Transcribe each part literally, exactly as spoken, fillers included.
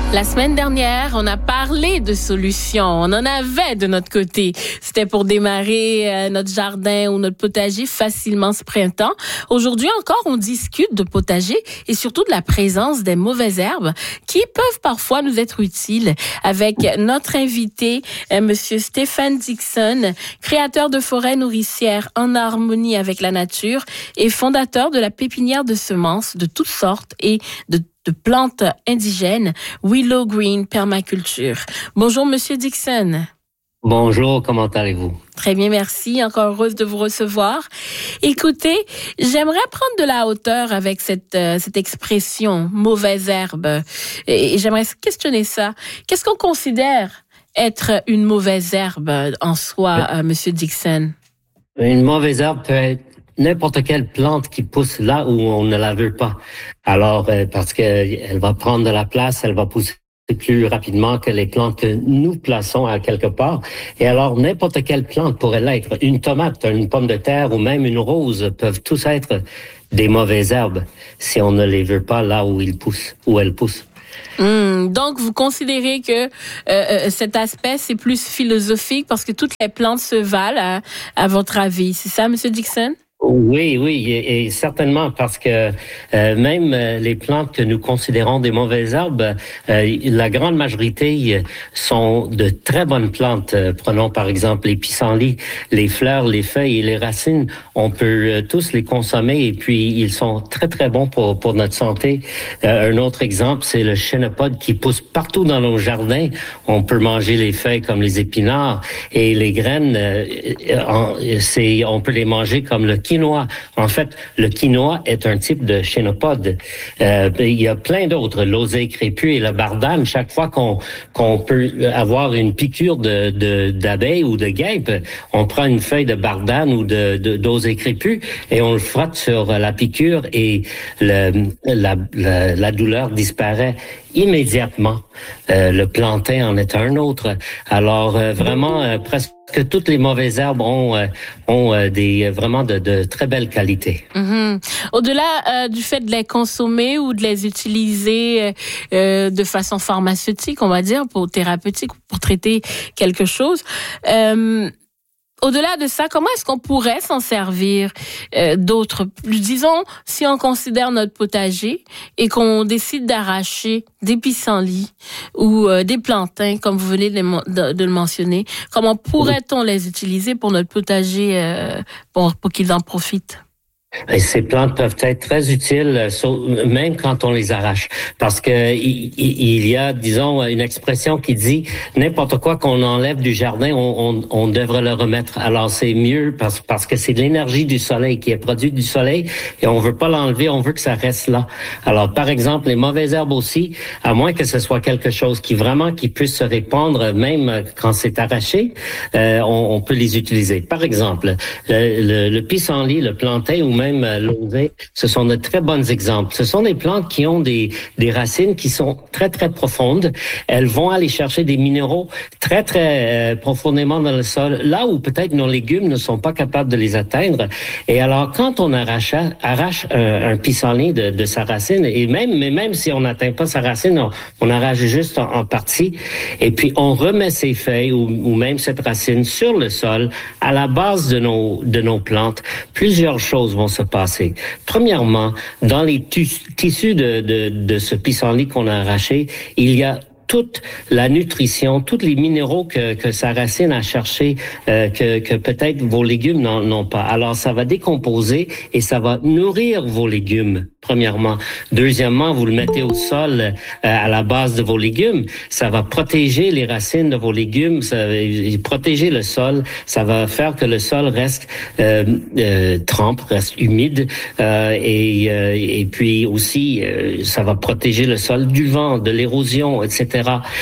La semaine dernière, on a parlé de solutions. On en avait de notre côté. C'était pour démarrer euh, notre jardin ou notre potager facilement ce printemps. Aujourd'hui encore, on discute de potager et surtout de la présence des mauvaises herbes qui peuvent parfois nous être utiles avec notre invité, euh, Monsieur Stéphane Dixon, créateur de forêts nourricières en harmonie avec la nature et fondateur de la pépinière de semences de toutes sortes et de de plantes indigènes, Willow Green Permaculture. Bonjour, Monsieur Dixon. Bonjour, comment allez-vous? Très bien, merci. Encore heureuse de vous recevoir. Écoutez, j'aimerais prendre de la hauteur avec cette euh, cette expression « mauvaise herbe ». Et, et j'aimerais questionner ça. Qu'est-ce qu'on considère être une mauvaise herbe en soi, euh, Monsieur Dixon? Une mauvaise herbe peut être n'importe quelle plante qui pousse là où on ne la veut pas. Alors, euh, parce que elle va prendre de la place, elle va pousser plus rapidement que les plantes que nous plaçons à quelque part. Et alors, n'importe quelle plante pourrait l'être. Une tomate, une pomme de terre ou même une rose peuvent tous être des mauvaises herbes si on ne les veut pas là où ils poussent, où elles poussent. Mmh, donc, vous considérez que euh, cet aspect, c'est plus philosophique parce que toutes les plantes se valent, à, à votre avis. C'est ça, Monsieur Dixon? Oui, oui, et, et certainement parce que euh, même euh, les plantes que nous considérons des mauvaises herbes, euh, la grande majorité sont de très bonnes plantes. Euh, prenons par exemple les pissenlits, les fleurs, les feuilles et les racines. On peut euh, tous les consommer et puis ils sont très très bons pour pour notre santé. Euh, un autre exemple, c'est le chénopode qui pousse partout dans nos jardins. On peut manger les feuilles comme les épinards et les graines. Euh, en, c'est on peut les manger comme le quinoa. En fait, le quinoa est un type de chénopode. Euh, il y a plein d'autres, l'oseille crépue et le bardane. Chaque fois qu'on qu'on peut avoir une piqûre de de d'abeille ou de guêpe, on prend une feuille de bardane ou de, de d'oseille crépue et on le frotte sur la piqûre et le, la, la la douleur disparaît immédiatement. Euh, le plantain en est un autre. Alors euh, vraiment euh, presque que toutes les mauvaises herbes ont euh, ont euh, des vraiment de, de très belles qualités. Mm-hmm. Au-delà euh, du fait de les consommer ou de les utiliser euh, de façon pharmaceutique, on va dire, pour thérapeutique, pour traiter quelque chose, euh, au-delà de ça, comment est-ce qu'on pourrait s'en servir euh, d'autres? Disons, si on considère notre potager et qu'on décide d'arracher des pissenlits ou euh, des plantains, comme vous venez de, de, de le mentionner, comment pourrait-on les utiliser pour notre potager euh, pour, pour qu'ils en profitent? Et ces plantes peuvent être très utiles, même quand on les arrache, parce que il, il y a, disons, une expression qui dit n'importe quoi qu'on enlève du jardin, on, on, on devrait le remettre. Alors c'est mieux parce, parce que c'est de l'énergie du soleil qui est produite du soleil et on veut pas l'enlever, on veut que ça reste là. Alors par exemple, les mauvaises herbes aussi, à moins que ce soit quelque chose qui vraiment qui puisse se répandre même quand c'est arraché, euh, on, on peut les utiliser. Par exemple, le, le, le pissenlit, le plantain ou même l'oseille, ce sont de très bons exemples. Ce sont des plantes qui ont des, des racines qui sont très, très profondes. Elles vont aller chercher des minéraux très, très euh, profondément dans le sol, là où peut-être nos légumes ne sont pas capables de les atteindre. Et alors, quand on arrache, arrache un, un pissenlit de, de sa racine, et même, mais même si on n'atteint pas sa racine, on, on arrache juste en, en partie, et puis on remet ses feuilles ou, ou même cette racine sur le sol, à la base de nos, de nos plantes, plusieurs choses vont se passer. Premièrement, dans les tissus de, de, de ce pissenlit qu'on a arraché, il y a toute la nutrition, tous les minéraux que, que sa racine a cherché, euh, que, que peut-être vos légumes n'en, n'ont pas. Alors, ça va décomposer et ça va nourrir vos légumes, premièrement. Deuxièmement, vous le mettez au sol euh, à la base de vos légumes. Ça va protéger les racines de vos légumes, ça va protéger le sol. Ça va faire que le sol reste euh, euh, trempe, reste humide. Euh, et, euh, et puis aussi, euh, ça va protéger le sol du vent, de l'érosion, et cetera.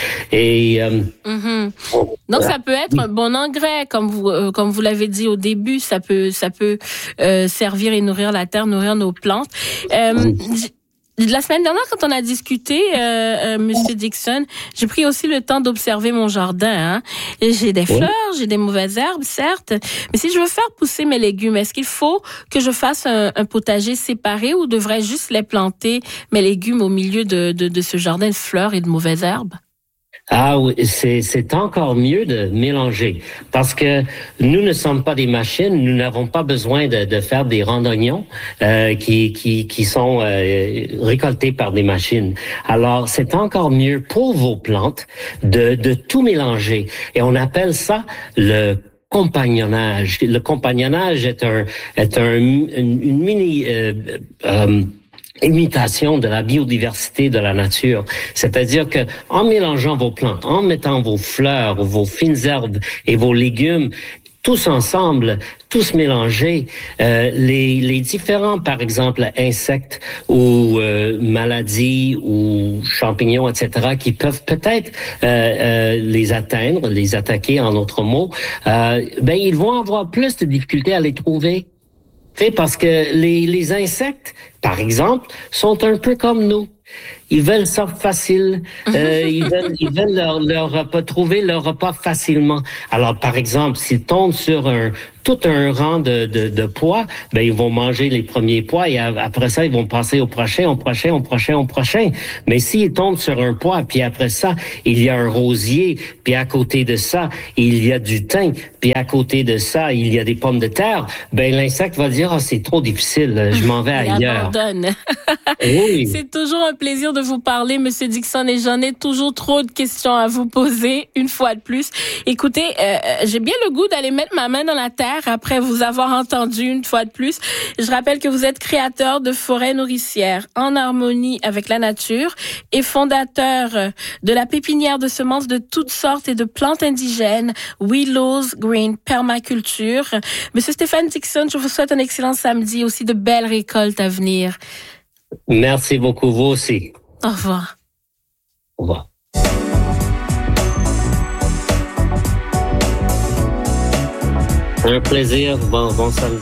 Et euh, mm-hmm. Donc ça peut être un bon engrais, comme vous euh, comme vous l'avez dit au début, ça peut ça peut euh, servir et nourrir la terre, nourrir nos plantes. Euh, La semaine dernière, quand on a discuté, euh, euh, Monsieur Dixon, j'ai pris aussi le temps d'observer mon jardin. Hein. Et j'ai des Oui. fleurs, j'ai des mauvaises herbes, certes. Mais si je veux faire pousser mes légumes, est-ce qu'il faut que je fasse un, un potager séparé ou devrais-je juste les planter, mes légumes, au milieu de, de, de ce jardin de fleurs et de mauvaises herbes? Ah oui, c'est, c'est encore mieux de mélanger parce que nous ne sommes pas des machines, nous n'avons pas besoin de, de faire des rangs d'oignons euh, qui, qui, qui sont euh, récoltés par des machines. Alors, c'est encore mieux pour vos plantes de, de tout mélanger. Et on appelle ça le compagnonnage. Le compagnonnage est un, est un, une, une mini... Euh, euh, imitation de la biodiversité de la nature. C'est-à-dire que en mélangeant vos plantes, en mettant vos fleurs, vos fines herbes et vos légumes, tous ensemble, tous mélangés, euh, les, les différents, par exemple, insectes ou euh, maladies ou champignons, et cetera, qui peuvent peut-être euh, euh, les atteindre, les attaquer, en d'autres mots, euh, ben ils vont avoir plus de difficultés à les trouver. Fait parce que les, les insectes, par exemple, sont un peu comme nous. Ils veulent ça facile. Euh, ils veulent, ils veulent leur, leur repas, trouver leur repas facilement. Alors, par exemple, s'ils tombent sur un tout un rang de, de, de pois, ben ils vont manger les premiers pois et après ça, ils vont passer au prochain, au prochain, au prochain, au prochain. Mais s'ils tombent sur un pois, puis après ça, il y a un rosier, puis à côté de ça, il y a du thym, puis à côté de ça, il y a des pommes de terre, ben l'insecte va dire, ah, oh, c'est trop difficile, je m'en vais ailleurs. Il abandonne. Oui. C'est toujours un plaisir de vous parler, Monsieur Dixon, et j'en ai toujours trop de questions à vous poser, une fois de plus. Écoutez, euh, j'ai bien le goût d'aller mettre ma main dans la terre après vous avoir entendu une fois de plus. Je rappelle que vous êtes créateur de Forêts Nourricières en harmonie avec la nature et fondateur de la pépinière de semences de toutes sortes et de plantes indigènes, Willows Green Permaculture. Monsieur Stéphane Dixon, je vous souhaite un excellent samedi, aussi de belles récoltes à venir. Merci beaucoup, vous aussi. Au revoir. Au revoir. Un plaisir. Bon, bon samedi.